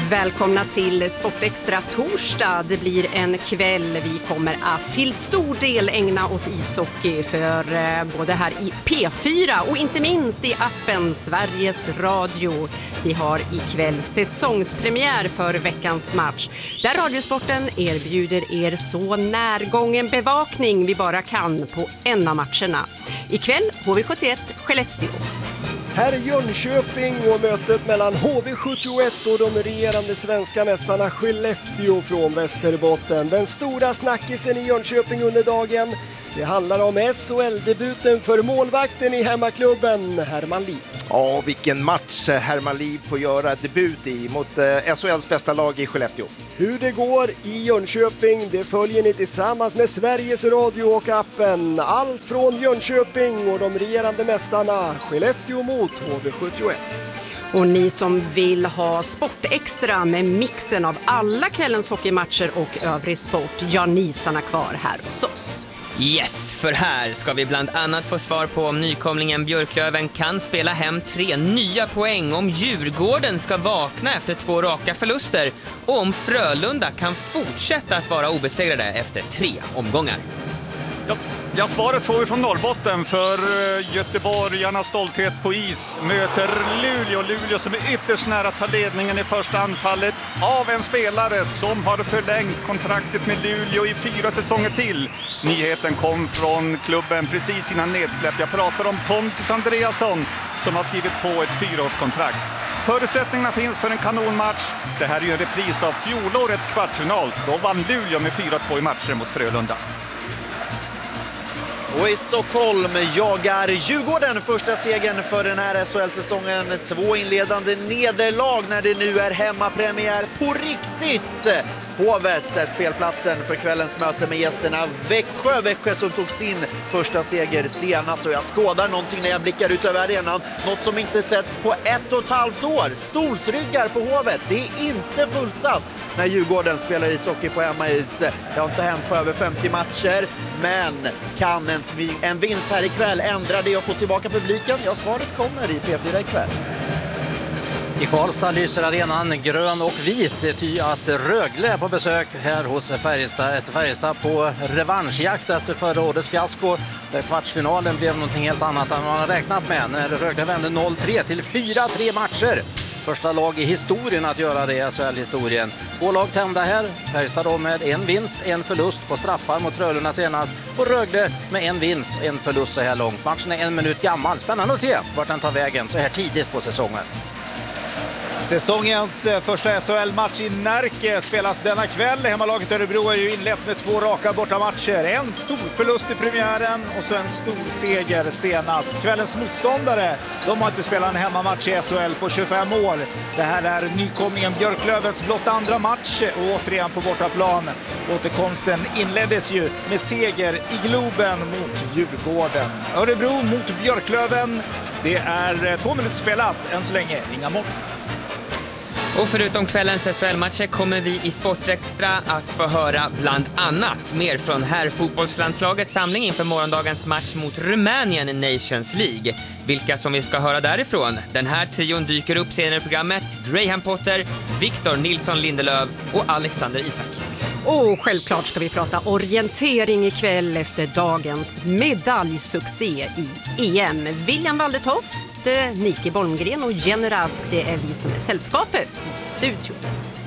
Välkomna till Sportextra torsdag. Det blir en kväll vi kommer att till stor del ägna åt ishockey för både här i P4 och inte minst i appen Sveriges Radio. Vi har ikväll säsongspremiär för veckans match där Radiosporten erbjuder er så närgången bevakning vi bara kan på en av matcherna. Ikväll HV71 Skellefteå. Här är Jönköping och mötet mellan HV71 och de regerande svenska mästarna Skellefteå från Västerbotten. Den stora snackisen i Jönköping under dagen. Det handlar om SHL-debuten för målvakten i hemmaklubben Herman Liv. Ja, vilken match Herman Liv får göra debut i mot SHLs bästa lag i Skellefteå. Hur det går i Jönköping, det följer ni tillsammans med Sveriges Radio och appen. Allt från Jönköping och de regerande mästarna Skellefteå mot HV71. Och ni som vill ha Sportextra med mixen av alla kvällens hockeymatcher och övrig sport, ja, ni stannar kvar här hos oss. Yes, för här ska vi bland annat få svar på om nykomlingen Björklöven kan spela hem 3 nya poäng, om Djurgården ska vakna efter 2 raka förluster och om Frölunda kan fortsätta att vara obesegrade efter 3 omgångar. Ja, svaret får vi från Norrbotten, för göteborgarnas stolthet på is möter Luleå som är ytterst nära att ta ledningen i första anfallet av en spelare som har förlängt kontraktet med Luleå i 4 säsonger till. Nyheten kom från klubben precis innan nedsläpp. Jag pratar om Pontus Andreasson som har skrivit på ett 4-årskontrakt. Förutsättningarna finns för en kanonmatch. Det här är ju en repris av fjolårets kvartsfinal. Då vann Luleå med 4-2 i matcher mot Frölunda. Och i Stockholm jagar Djurgården första segern för den här SHL-säsongen. 2 inledande nederlag när det nu är hemmapremiär på riktigt. Hovet är spelplatsen för kvällens möte med gästerna Växjö som tog sin första seger senast. Och jag skådar någonting när jag blickar ut över arenan. Något som inte setts på 1,5 år. Stolsryggar på Hovet. Det är inte fullsatt när Djurgården spelar ishockey på hemmais. Det har inte hänt på över 50 matcher. Men kan en vinst här ikväll ändra det och få tillbaka publiken? Ja, svaret kommer i P4 ikväll. I Karlstad lyser arenan grön och vit, ty att Rögle är på besök här hos Färjestad. Ett Färjestad på revanschjakt efter förra årets fiasko, där kvartsfinalen blev någonting helt annat än man har räknat med när Rögle vände 0-3 till 4-3 matcher. Första lag i historien att göra det i SHL-historien. 2 lag tända här. Färjestad då med 1 vinst, 1 förlust på straffar mot Frölunda senast. Och Rögle med 1 vinst, 1 förlust så här långt. Matchen är 1 minut gammal. Spännande att se vart den tar vägen så här tidigt på säsongen. Säsongens första SHL-match i Närke spelas denna kväll. Hemmalaget Örebro har ju inlett med 2 raka bortamatcher. En stor förlust i premiären och så en stor seger senast. Kvällens motståndare, de har inte spelat en hemmamatch i SHL på 25 år. Det här är nykomlingen Björklövens blott andra match och återigen på bortaplan. Återkomsten inleddes ju med seger i Globen mot Djurgården. Örebro mot Björklöven. Det är 2 minuter spelat, än så länge inga mål. Och förutom kvällens SHL-matcher kommer vi i Sportextra att få höra bland annat mer från herrfotbollslandslagets samling inför morgondagens match mot Rumänien i Nations League. Vilka som vi ska höra därifrån. Den här trion dyker upp senare i programmet. Graham Potter, Victor Nilsson Lindelöf och Alexander Isak. Och självklart ska vi prata orientering ikväll efter dagens medaljsuccé i EM. William Waldetoft, Nike Bolmgren och Jenny Rask, det är vi som är sällskapet i studion.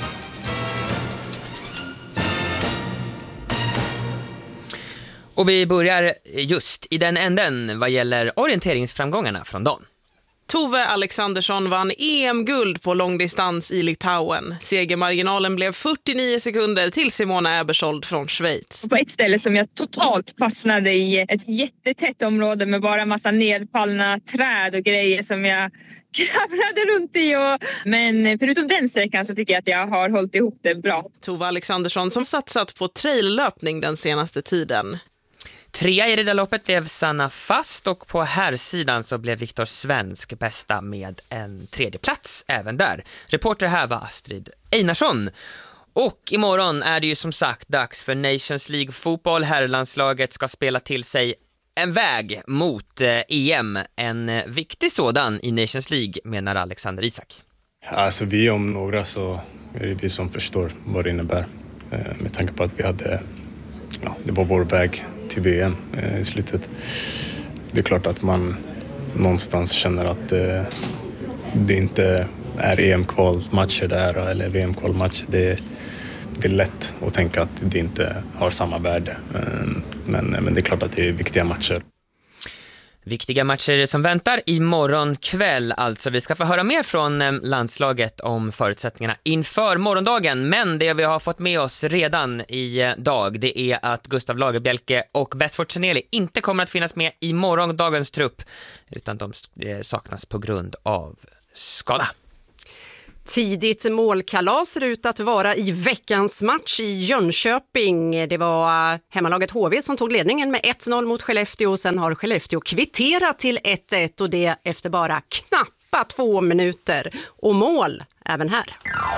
Och vi börjar just i den änden vad gäller orienteringsframgångarna från dagen. Tove Alexandersson vann EM-guld på långdistans i Litauen. Segermarginalen blev 49 sekunder till Simona Ebersold från Schweiz. På ett ställe som jag totalt fastnade i, ett jättetätt område med bara massa nedfallna träd och grejer som jag kravlade runt i. Men förutom den sträckan så tycker jag att jag har hållit ihop det bra. Tove Alexandersson som satsat på traillöpning den senaste tiden. 3 i det där loppet blev Sanna Fast och på herrsidan så blev Viktor Svensk bästa med en 3:e plats även där. Reporter här var Astrid Einarsson. Och imorgon är det ju som sagt dags för Nations League fotboll. Herrlandslaget ska spela till sig en väg mot EM. En viktig sådan i Nations League menar Alexander Isak. Alltså vi om några så är det vi som förstår vad det innebär. Med tanke på att vi hade, det var vår väg till VM i slutet. Det är klart att man någonstans känner att det inte är EM-kvalmatcher där eller VM-kvalmatcher. Det är lätt att tänka att det inte har samma värde. Men det är klart att det är viktiga matcher. Viktiga matcher som väntar imorgon kväll. Alltså vi ska få höra mer från landslaget om förutsättningarna inför morgondagen. Men det vi har fått med oss redan idag, det är att Gustav Lagerbielke och Besford Chaneli inte kommer att finnas med i morgondagens trupp, utan de saknas på grund av skada. Tidigt målkalas ser ut att vara i veckans match i Jönköping. Det var hemmalaget HV som tog ledningen med 1-0 mot Skellefteå. Sen har Skellefteå kvitterat till 1-1 och det efter bara knappa 2 minuter. Och mål även här.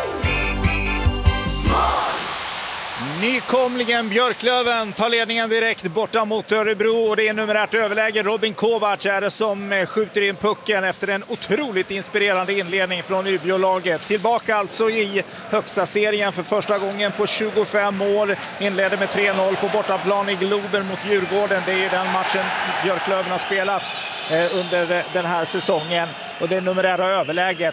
Nykomlingen Björklöven tar ledningen direkt borta mot Örebro och det är numerärt överläge. Robin Kovacs är det som skjuter in pucken efter en otroligt inspirerande inledning från Umeå-laget. Tillbaka alltså i högsta serien för första gången på 25 år. Inledde med 3-0 på bortaplan i Globen mot Djurgården. Det är ju den matchen Björklöven har spelat under den här säsongen. Och det numerära överläget,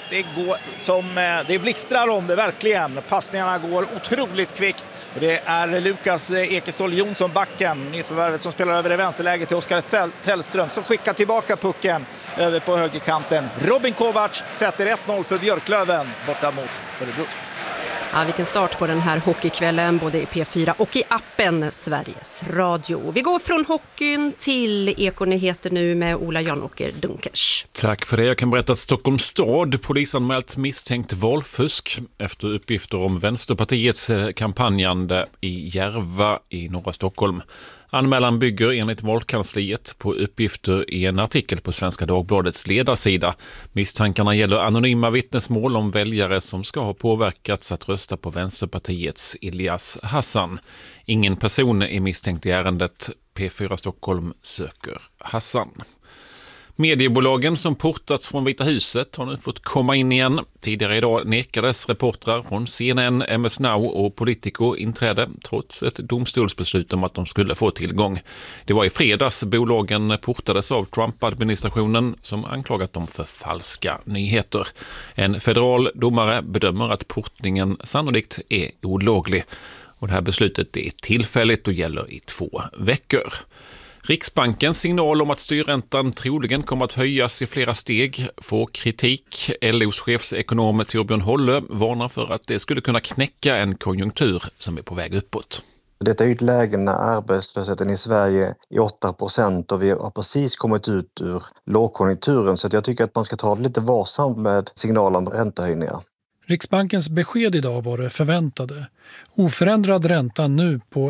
det blixtrar om det verkligen. Passningarna går otroligt kvickt. Det är Lukas Ekestål Jonsson, backen, nyförvärvet som spelar över det vänsterläget till Oskar Tellström som skickar tillbaka pucken över på högerkanten. Robin Kovacs sätter 1-0 för Björklöven borta mot Örebro. Ja, vilken start på den här hockeykvällen både i P4 och i appen Sveriges Radio. Vi går från hockeyn till Ekonyheter nu med Ola Janåker Dunkers. Tack för det. Jag kan berätta att Stockholms stad polisanmält misstänkt valfusk efter uppgifter om Vänsterpartiets kampanjande i Järva i norra Stockholm. Anmälan bygger enligt valkansliet på uppgifter i en artikel på Svenska Dagbladets ledarsida. Misstankarna gäller anonyma vittnesmål om väljare som ska ha påverkats att rösta på Vänsterpartiets Ilyas Hassan. Ingen person är misstänkt i ärendet. P4 Stockholm söker Hassan. Mediebolagen som portats från Vita huset har nu fått komma in igen. Tidigare idag nekades reportrar från CNN, MS Now och Politico inträde trots ett domstolsbeslut om att de skulle få tillgång. Det var i fredags bolagen portades av Trump-administrationen som anklagat dem för falska nyheter. En federal domare bedömer att portningen sannolikt är olaglig. Och det här beslutet är tillfälligt och gäller i 2 veckor. Riksbankens signal om att styrräntan troligen kommer att höjas i flera steg får kritik. LOs chefsekonom Torbjörn Holle varnar för att det skulle kunna knäcka en konjunktur som är på väg uppåt. Detta är ett läge när arbetslösheten i Sverige är 8% och vi har precis kommit ut ur lågkonjunkturen, så jag tycker att man ska ta det lite varsamt med signaler om räntehöjningar. Riksbankens besked idag var det förväntade. Oförändrad ränta nu på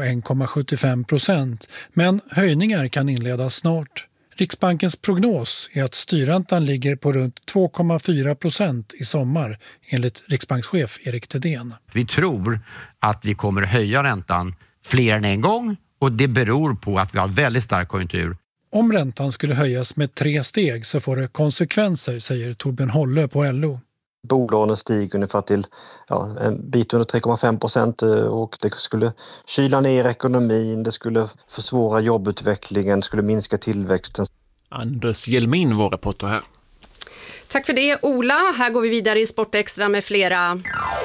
1,75%, men höjningar kan inledas snart. Riksbankens prognos är att styrräntan ligger på runt 2,4% i sommar, enligt riksbankschef Erik Thedéen. Vi tror att vi kommer höja räntan fler än en gång och det beror på att vi har väldigt stark konjunktur. Om räntan skulle höjas med 3 steg så får det konsekvenser, säger Torbjörn Holle på LO. Bolånen stiger ungefär till en bit under 3,5% och det skulle kyla ner ekonomin, det skulle försvåra jobbutvecklingen, det skulle minska tillväxten. Anders Hjelmin var reporter här. Tack för det Ola. Här går vi vidare i Sportextra med flera.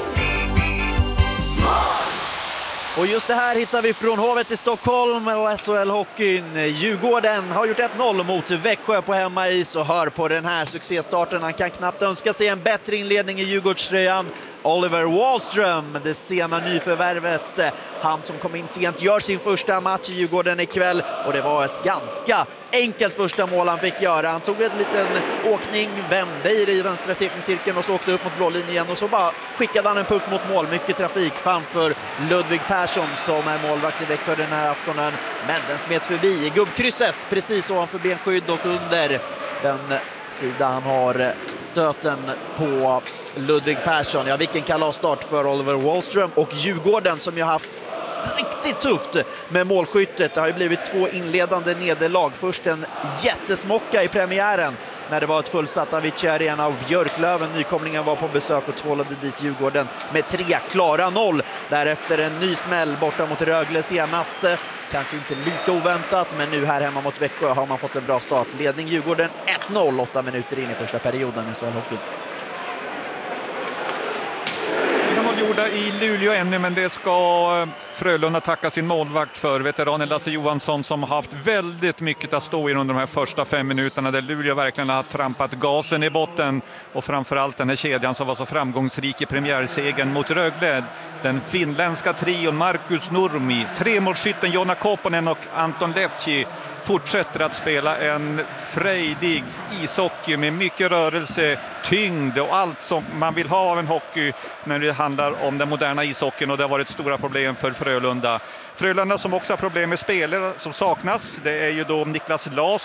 Och just det här hittar vi från Hovet i Stockholm och SHL-hockeyn. Djurgården har gjort 1-0 mot Växjö på hemmais och hör på den här succéstarten. Han kan knappt önska sig en bättre inledning i Djurgårdströjan. Oliver Wahlström, det sena nyförvärvet. Han som kom in sent gör sin första match i Djurgården ikväll och det var ett ganska enkelt första mål han fick göra. Han tog en liten åkning, vände i vänstra teckningscirkeln och så åkte upp mot blålinjen igen och så bara skickade han en puck mot mål. Mycket trafik framför Ludvig Persson som är målvakt i Växjö den här aftonen. Men den smet förbi i gubbkrysset precis ovanför benskydd och under den sidan han har stöten på Ludvig Persson. Ja, vilken kalasstart för Oliver Wahlström och Djurgården som ju har haft riktigt tufft med målskyttet. Det har ju blivit 2 inledande nederlag. Först en jättesmocka i premiären när det var ett fullsatt Avicii Arena och Björklöven, nykomlingen, var på besök och tvålade dit Djurgården med 3 klara 0. Därefter en ny smäll borta mot Rögle senast. Kanske inte lika oväntat, men nu här hemma mot Växjö har man fått en bra start. Ledning Djurgården 1-0, 8 minuter in i första perioden i SHL-hockeyn. Gjorda i Luleå ännu, men det ska Frölunda tacka sin målvakt för, veteranen Lasse Johansson, som har haft väldigt mycket att stå i under de här första 5 minuterna där Luleå verkligen har trampat gasen i botten, och framförallt den här kedjan som var så framgångsrik i premiärsegern mot Rögle. Den finländska trion Markus Nurmi, 3-målsskytten Jonna Kopponen och Anton Levci fortsätter att spela en frejdig ishockey med mycket rörelse, tyngd och allt som man vill ha av en hockey när det handlar om den moderna ishockeyn, och det har varit stora problem för Frölunda. Frölunda som också har problem med spelare som saknas. Det är ju då Niklas Las